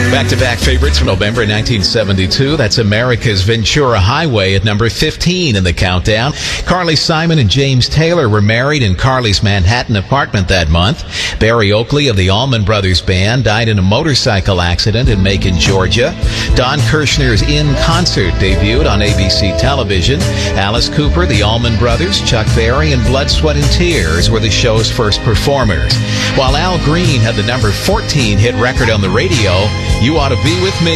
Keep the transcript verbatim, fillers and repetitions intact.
Back-to-back favorites from November nineteen seventy-two. That's America's Ventura Highway at number fifteen in the countdown. Carly Simon and James Taylor were married in Carly's Manhattan apartment that month. Barry Oakley of the Allman Brothers Band died in a motorcycle accident in Macon, Georgia. Don Kirshner's In Concert debuted on A B C television. Alice Cooper, the Allman Brothers, Chuck Berry, and Blood, Sweat, and Tears were the show's first performers. While Al Green had the number fourteen hit record on the radio, You Ought to Be With Me.